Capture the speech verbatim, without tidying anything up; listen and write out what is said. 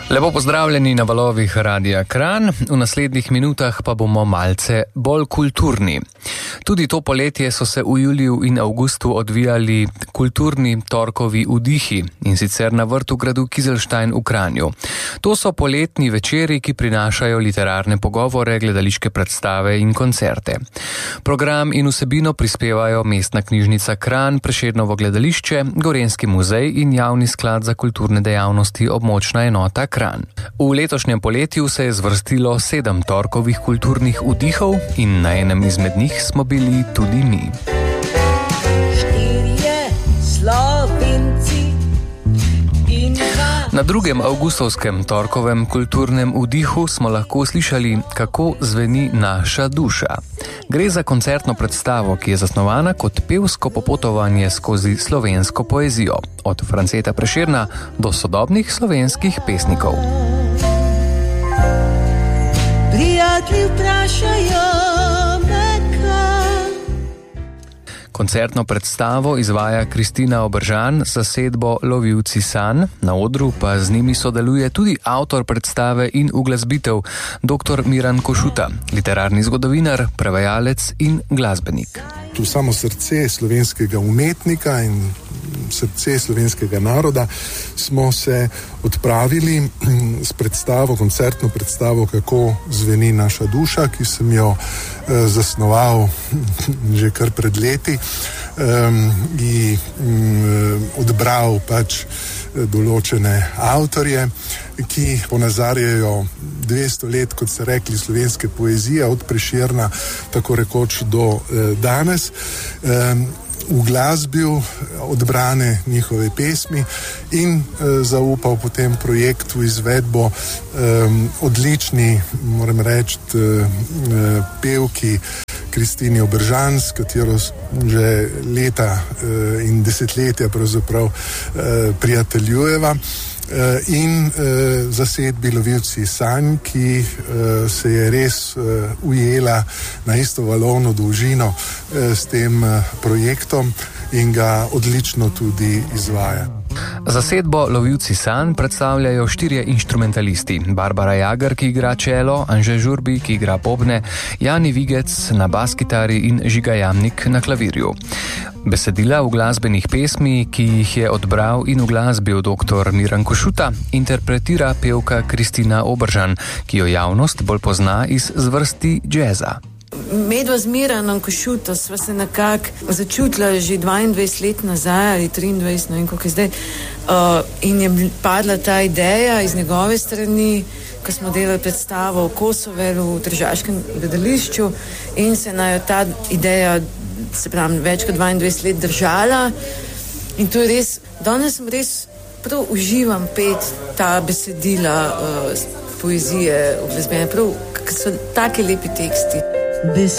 Lepo pozdravljeni na valovih Radia Kranj, v naslednjih minutah pa bomo malce bolj kulturni. Tudi to poletje so se v juliju in avgustu odvijali kulturni torkovi vdihi, in sicer na vrtu gradu Kizlštajn v Kranju. To so poletni večeri, ki prinašajo literarne pogovore, gledališke predstave in koncerte. Program in vsebino prispevajo Mestna knjižnica Kranj, Prešernovo gledališče, Gorenjski muzej in Javni sklad za kulturne dejavnosti območna enota Kranj. V letošnjem poletju se je zvrstilo sedem torkovih kulturnih vdihov in na enem izmed njih smo bili tudi mi. Na drugem avgustovskem torkovem kulturnem vdihu smo lahko slišali, kako zveni naša duša. Gre za koncertno predstavo, ki je zasnovana kot pevsko popotovanje skozi slovensko poezijo, od Franceta Prešerna do sodobnih slovenskih pesnikov. Prijatelji vprašajo me kaj. Koncertno predstavo izvaja Kristina Obržan z zasedbo Lovilci sanj, na odru pa z njimi sodeluje tudi avtor predstave in uglasbitev dr. Miran Košuta, literarni zgodovinar, prevajalec in glasbenik. Tu samo srce slovenskega umetnika in srce slovenskega naroda smo se odpravili s predstavo, koncertno predstavo Kako zveni naša duša, ki sem jo eh, zasnoval že kar pred leti um, in um, odbral pač določene avtorje, ki ponazarjajo dvesto let, kot ste rekli, slovenske poezije, od Prešerna tako rekoč do eh, danes. Um, v glasbil odbrane njihove pesmi in e, zaupal potem projekt v izvedbo e, odlični, moram reči, e, pevki Kristini Obržan, s katero že leta e, in desetletja pravzaprav e, prijateljujeva. In uh, zasedbi Lovilci sanj, ki uh, se je res uh, ujela na isto valovno dolžino uh, s tem uh, projektom in ga odlično tudi izvaja. Zasedbo Lovilci sanj predstavljajo štirje inštrumentalisti: Barbara Jager, ki igra čelo, Anže Žurbi, ki igra bobne, Jani Vigec na bas-kitari in Žiga Jamnik na klavirju. Besedila v glasbenih pesmi, ki jih je odbral in uglasbil dr. Miran Košuta, interpretira pevka Kristina Obržan, ki jo javnost bolj pozna iz zvrsti džeza. Medva z Miranom Košuto sva se nekako začutila že dvaindvajset let nazaj ali triindvajset, ne vem koliko je zdaj, uh, in je padla ta ideja iz njegove strani, ko smo delali predstavo v Kosovelu v Tržaškem gledališču, in se naj ta ideja, se pravi, več kot dvaindvajset let držala. In to je res, danes sem res prav uživam pet ta besedila uh, poezije, uglasbene, prav, ker so take lepi teksti.